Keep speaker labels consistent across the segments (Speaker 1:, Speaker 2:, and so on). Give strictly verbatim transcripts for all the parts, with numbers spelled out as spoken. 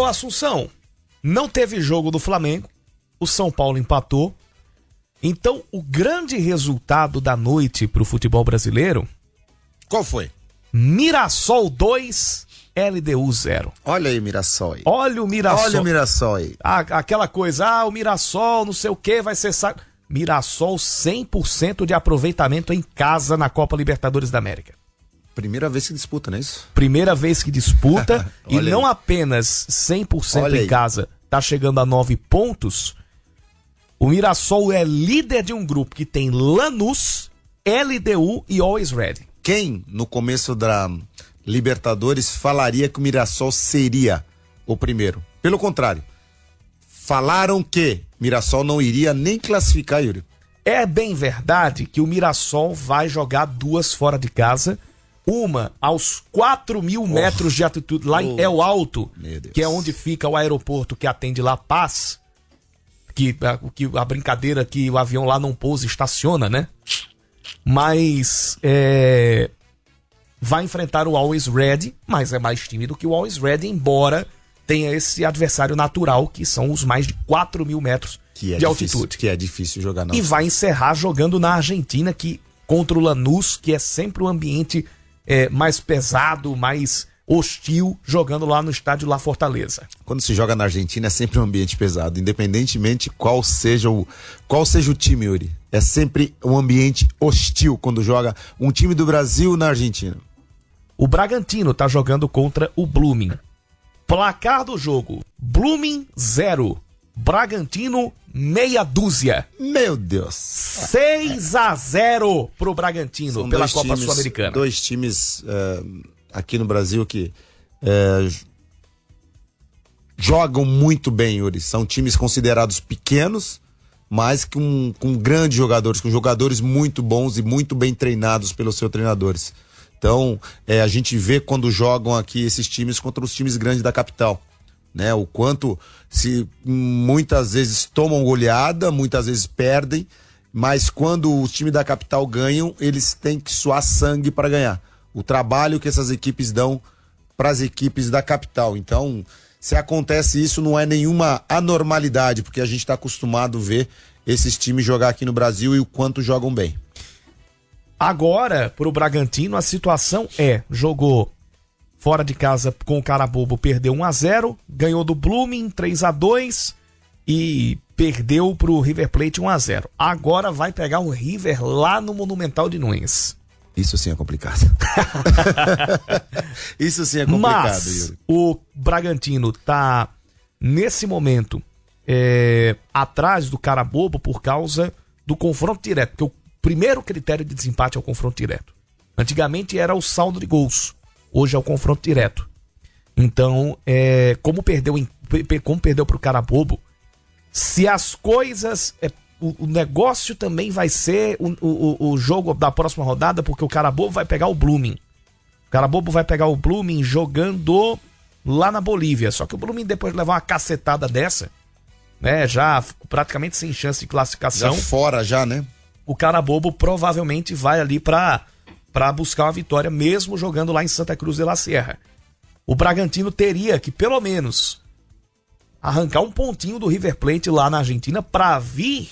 Speaker 1: Assunção, não teve jogo do Flamengo, o São Paulo empatou. Então, o grande resultado da noite pro futebol brasileiro...
Speaker 2: Qual foi?
Speaker 1: Mirassol dois, L D U zero.
Speaker 2: Olha aí, Mirassol. Aí.
Speaker 1: Olha o Mirassol.
Speaker 2: Olha o Mirassol aí.
Speaker 1: Ah, aquela coisa, ah, o Mirassol, não sei o que, vai ser... Sa... Mirassol cem por cento de aproveitamento em casa na Copa Libertadores da América.
Speaker 2: Primeira vez que disputa, não é isso?
Speaker 1: Primeira vez que disputa e não
Speaker 2: aí.
Speaker 1: apenas cem por cento
Speaker 2: Olha
Speaker 1: em
Speaker 2: aí.
Speaker 1: casa, tá chegando a nove pontos. O Mirassol é líder de um grupo que tem Lanús, L D U e Always Ready.
Speaker 2: Quem, no começo da Libertadores, falaria que o Mirassol seria o primeiro? Pelo contrário, falaram que Mirassol não iria nem classificar, Yuri.
Speaker 1: É bem verdade que o Mirassol vai jogar duas fora de casa, uma aos quatro mil metros de altitude, lá em
Speaker 2: Oh,
Speaker 1: El Alto,
Speaker 2: meu Deus.
Speaker 1: que é onde fica o aeroporto que atende La Paz, que, a, que a brincadeira que o avião lá não pousa e estaciona, né? Mas é, vai enfrentar o Always Ready, mas é mais time do que o Always Ready, embora tenha esse adversário natural, que são os mais de quatro mil metros
Speaker 2: Que é
Speaker 1: de
Speaker 2: difícil,
Speaker 1: altitude.
Speaker 2: que é difícil jogar na
Speaker 1: E vai encerrar jogando na Argentina, que contra o Lanús, que é sempre um ambiente é, mais pesado, mais hostil, jogando lá no estádio La Fortaleza.
Speaker 2: Quando se joga na Argentina é sempre um ambiente pesado, independentemente qual seja o qual seja o time, Yuri. É sempre um ambiente hostil quando joga um time do Brasil na Argentina.
Speaker 1: O Bragantino tá jogando contra o Blooming. Placar do jogo: Blooming zero, Bragantino meia dúzia.
Speaker 2: Meu Deus.
Speaker 1: seis a zero pro Bragantino
Speaker 2: São
Speaker 1: pela
Speaker 2: dois
Speaker 1: Copa
Speaker 2: times-
Speaker 1: Sul-Americana.
Speaker 2: Dois times eh, aqui no Brasil que eh, jogam muito bem, Yuri. São times considerados pequenos, mas com, com grandes jogadores, com jogadores muito bons e muito bem treinados pelos seus treinadores. Então, eh, a gente vê quando jogam aqui esses times contra os times grandes da capital, né? O quanto se muitas vezes tomam goleada, muitas vezes perdem, mas quando os times da capital ganham, eles têm que suar sangue para ganhar. O trabalho que essas equipes dão para as equipes da capital. Então, se acontece isso, não é nenhuma anormalidade, porque a gente está acostumado a ver esses times jogar aqui no Brasil e o quanto jogam bem.
Speaker 1: Agora, pro Bragantino, a situação é: jogou fora de casa com o Carabobo, perdeu um a zero, ganhou do Blooming três a dois e perdeu pro River Plate um a zero. Agora vai pegar o River lá no Monumental de Nunes.
Speaker 2: Isso sim é complicado. Isso sim é complicado,
Speaker 1: Mas
Speaker 2: Yuri.
Speaker 1: o Bragantino tá, nesse momento, é, atrás do Carabobo por causa do confronto direto, porque o primeiro critério de desempate é o confronto direto. Antigamente era o saldo de gols, hoje é o confronto direto. Então, é, como perdeu em, como perdeu pro Carabobo, se as coisas... É, o, o negócio também vai ser o, o, o jogo da próxima rodada, porque o Carabobo vai pegar o Blooming. O Carabobo vai pegar o Blooming jogando lá na Bolívia. Só que o Blooming, depois de levar uma cacetada dessa, né, já praticamente sem chance de classificação,
Speaker 2: Já fora já, né?
Speaker 1: o Carabobo provavelmente vai ali pra, pra buscar uma vitória, mesmo jogando lá em Santa Cruz de la Sierra. O Bragantino teria que, pelo menos, arrancar um pontinho do River Plate lá na Argentina pra vir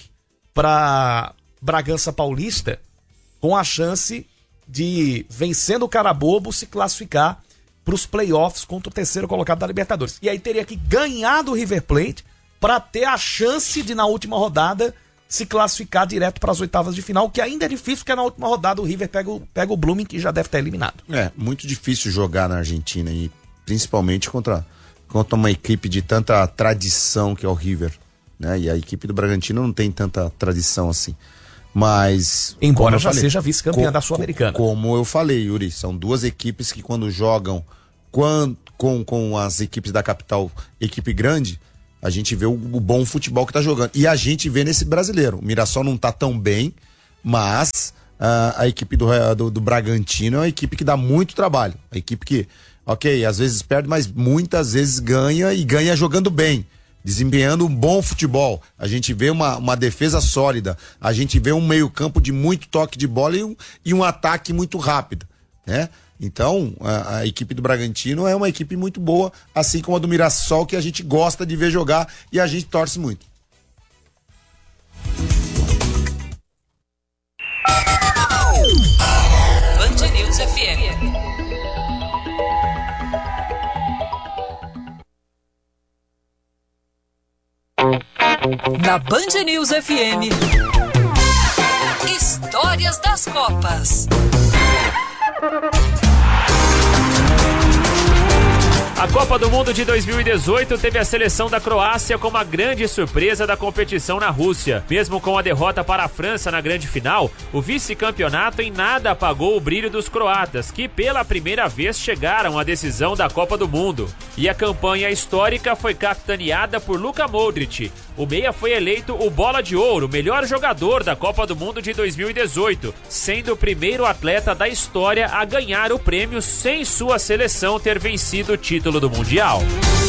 Speaker 1: pra Bragança Paulista com a chance de, vencendo o Carabobo, se classificar pros playoffs contra o terceiro colocado da Libertadores. E aí teria que ganhar do River Plate pra ter a chance de, na última rodada, se classificar direto para as oitavas de final, que ainda é difícil, porque na última rodada o River pega o, pega o Blooming, que já deve estar eliminado.
Speaker 2: É, muito difícil jogar na Argentina, e principalmente contra, contra uma equipe de tanta tradição que é o River, né? E a equipe do Bragantino não tem tanta tradição assim. Mas...
Speaker 1: Embora
Speaker 2: como eu
Speaker 1: já
Speaker 2: falei,
Speaker 1: seja vice-campeã
Speaker 2: co-
Speaker 1: da Sul-Americana.
Speaker 2: co- Como eu falei, Yuri, são duas equipes que quando jogam quando, com, com as equipes da capital, equipe grande, a gente vê o, o bom futebol que tá jogando. E a gente vê nesse brasileiro. O Mirassol não tá tão bem, mas uh, a equipe do, do, do Bragantino é uma equipe que dá muito trabalho. A equipe que, ok, às vezes perde, mas muitas vezes ganha e ganha jogando bem, desempenhando um bom futebol. A gente vê uma, uma defesa sólida, a gente vê um meio campo de muito toque de bola e um, e um ataque muito rápido, né? Então, a, a equipe do Bragantino é uma equipe muito boa, assim como a do Mirassol, que a gente gosta de ver jogar e a gente torce muito.
Speaker 3: Band News F M. Na Band News F M, Histórias das Copas.
Speaker 4: A Copa do Mundo de dois mil e dezoito teve a seleção da Croácia como a grande surpresa da competição na Rússia. Mesmo com a derrota para a França na grande final, o vice-campeonato em nada apagou o brilho dos croatas, que pela primeira vez chegaram à decisão da Copa do Mundo. E a campanha histórica foi capitaneada por Luka Modric. O meia foi eleito o Bola de Ouro, melhor jogador da Copa do Mundo de dois mil e dezoito, sendo o primeiro atleta da história a ganhar o prêmio sem sua seleção ter vencido o título do Mundial.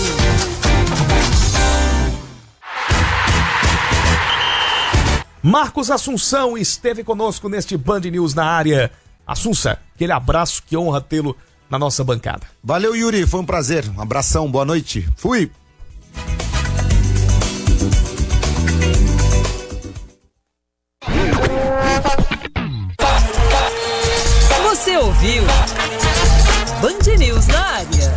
Speaker 1: Marcos Assunção esteve conosco neste Band News na área. Assunção, aquele abraço, que honra tê-lo na nossa bancada.
Speaker 2: Valeu, Yuri, foi um prazer. Um abração, boa noite. Fui!
Speaker 3: Você ouviu Band News na área.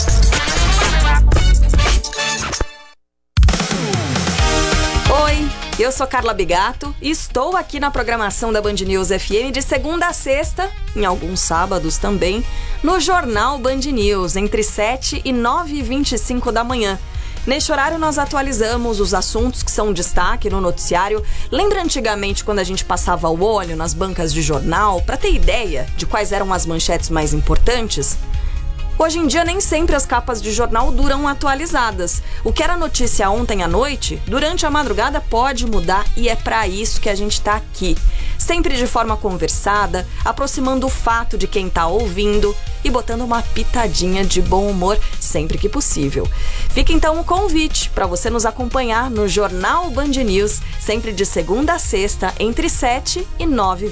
Speaker 5: Oi, eu sou Carla Bigato e estou aqui na programação da Band News F M de segunda a sexta, em alguns sábados também, no Jornal Band News, entre sete e nove e vinte e cinco da manhã. Neste horário nós atualizamos os assuntos que são destaque no noticiário. Lembra antigamente quando a gente passava o olho nas bancas de jornal para ter ideia de quais eram as manchetes mais importantes? Hoje em dia nem sempre as capas de jornal duram atualizadas. O que era notícia ontem à noite, durante a madrugada pode mudar e é para isso que a gente está aqui. Sempre de forma conversada, aproximando o fato de quem está ouvindo e botando uma pitadinha de bom humor sempre que possível. Fica então o convite para você nos acompanhar no Jornal Band News, sempre de segunda a sexta, entre sete e nove